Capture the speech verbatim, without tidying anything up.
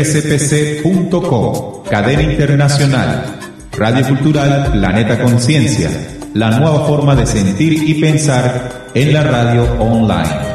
s p c punto com, cadena internacional, Radio Cultural Planeta Conciencia, la nueva forma de sentir y pensar en la radio online.